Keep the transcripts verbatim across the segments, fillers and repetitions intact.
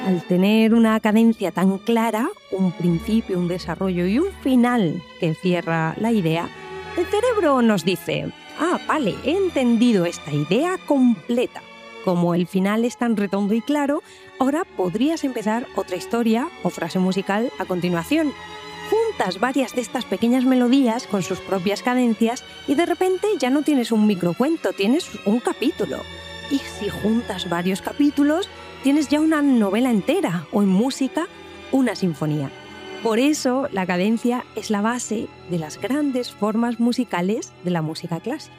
Al tener una cadencia tan clara, un principio, un desarrollo y un final que cierra la idea, el cerebro nos dice: ah, vale, he entendido esta idea completa. Como el final es tan redondo y claro, ahora podrías empezar otra historia o frase musical a continuación. Juntas varias de estas pequeñas melodías con sus propias cadencias y de repente ya no tienes un microcuento, tienes un capítulo. Y si juntas varios capítulos, tienes ya una novela entera o en música, una sinfonía. Por eso la cadencia es la base de las grandes formas musicales de la música clásica.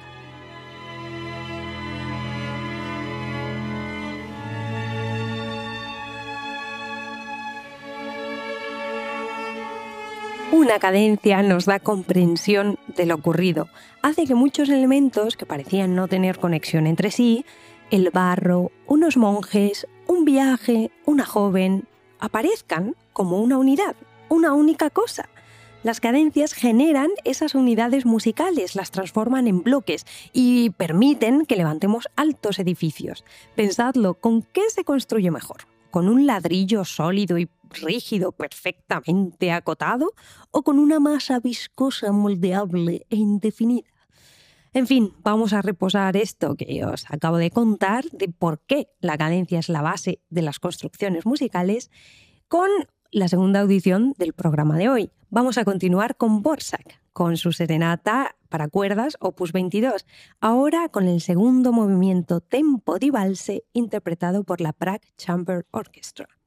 Una cadencia nos da comprensión de lo ocurrido, hace que muchos elementos que parecían no tener conexión entre sí, el barro, unos monjes, un viaje, una joven, aparezcan como una unidad, una única cosa. Las cadencias generan esas unidades musicales, las transforman en bloques y permiten que levantemos altos edificios. Pensadlo, ¿con qué se construye mejor? ¿Con un ladrillo sólido y rígido perfectamente acotado o con una masa viscosa, moldeable e indefinida? En fin, vamos a reposar esto que os acabo de contar de por qué la cadencia es la base de las construcciones musicales con la segunda audición del programa de hoy. Vamos a continuar con Dvořák, con su serenata para cuerdas opus veintidós, ahora con el segundo movimiento tempo di valse interpretado por la Prague Chamber Orchestra.